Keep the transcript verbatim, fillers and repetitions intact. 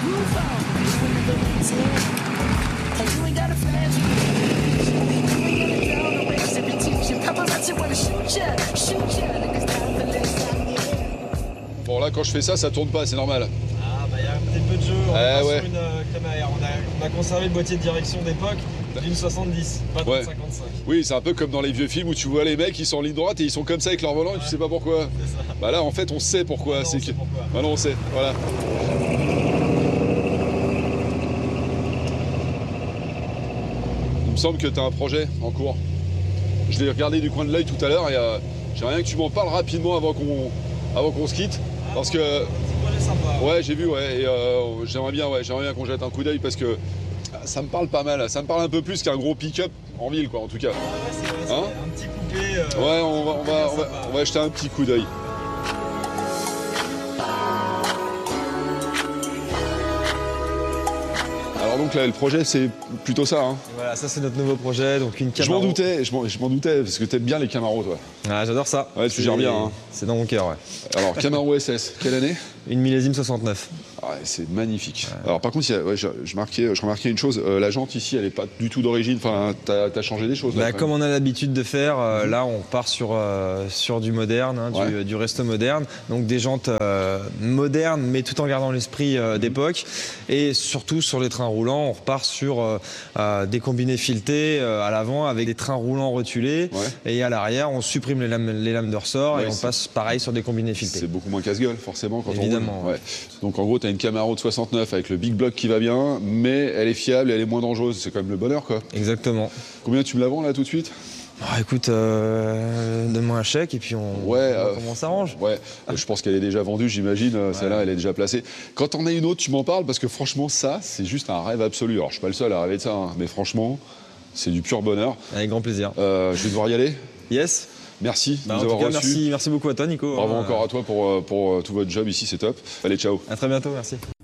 Bon là quand je fais ça, ça tourne pas, c'est normal. Ah bah il y a un petit peu de jeu, on eh est ouais. sur une euh, crème à air. On a, on a conservé le boîtier de direction d'époque d'une soixante-dix, pas d'une Ouais. cinquante-cinq. Oui, c'est un peu comme dans les vieux films où tu vois les mecs, ils sont en ligne droite et ils sont comme ça avec leur volant et Ouais. tu sais pas pourquoi. C'est ça. Bah là en fait on sait pourquoi. Ah non, c'est on sait que... pourquoi. Bah non on sait, voilà. Il me semble que tu as un projet en cours. Je l'ai regardé du coin de l'œil tout à l'heure et euh, j'aimerais bien que tu m'en parles rapidement avant qu'on avant qu'on se quitte. Ah, Parce bon, que... un petit projet sympa. Ouais, j'ai vu, ouais, et euh, j'aimerais bien, ouais, j'aimerais bien qu'on jette un coup d'œil parce que ça me parle pas mal, ça me parle un peu plus qu'un gros pick-up en ville, quoi, en tout cas. Ouais, c'est vrai, c'est Hein vrai. Un petit coupé. Euh, Ouais, on va, on, va, on, va, on va jeter un petit coup d'œil. Alors donc là, le projet, c'est plutôt ça, hein. Voilà, ça c'est notre nouveau projet, donc une Je Camaro. m'en doutais, je m'en je m'en doutais, parce que t'aimes bien les Camaros, toi. Ah, j'adore ça. Ouais, tu C'est- gères bien, hein. C'est dans mon cœur, ouais. Alors, Camaro S S, quelle année? Une millésime soixante-neuf. Ah ouais, c'est magnifique. Alors par contre, il y a- ouais, je, je, marquais, je remarquais une chose, euh, la jante ici, elle est pas du tout d'origine, enfin, t'as as changé des choses là. Bah, quand comme même. on a l'habitude de faire, euh, là on part sur, euh, sur du moderne, hein, du, Ouais. du resto moderne, donc des jantes euh, modernes mais tout en gardant l'esprit euh, d'époque, et surtout sur les trains roulants on repart sur euh, euh, des combinés filetés euh, à l'avant avec des trains roulants rotulés, Ouais. et à l'arrière on supprime les lames, les lames de ressort, Ouais, et on c'est- passe pareil sur des combinés filetés. C'est beaucoup moins casse-gueule, forcément, quand Évidemment, on roule. Ouais. Donc en gros, tu as une Camaro de soixante-neuf avec le big block qui va bien, mais elle est fiable, elle est moins dangereuse. C'est quand même le bonheur, quoi. Exactement. Combien tu me la vends, là, tout de suite? Ah, écoute, euh, donne-moi un chèque et puis on, Ouais, on voit euh, comment on s'arrange. Ouais, euh, je pense qu'elle est déjà vendue, j'imagine. Euh, Celle-là, elle est déjà placée. Quand on a une autre, tu m'en parles, parce que franchement, ça, c'est juste un rêve absolu. Alors, je suis pas le seul à rêver de ça, hein, mais franchement, c'est du pur bonheur. Avec grand plaisir. Euh, je vais devoir y aller. Yes. Merci Bah, de en nous tout avoir cas, reçus. merci, merci beaucoup à toi, Nico. Bravo Euh, encore à toi pour, euh, pour euh, tout votre job ici, c'est top. Allez, ciao. À très bientôt, merci.